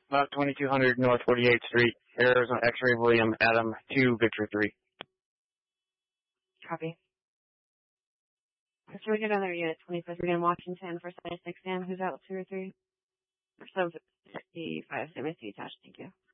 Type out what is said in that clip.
About 2200 North 48th Street, Arizona X-Ray William Adam 2 Victor 3. Copy. So we get another unit, 25th Regan Washington for 76 Sam. Who's out 2 or 3? Or 755, MSC attached, thank you.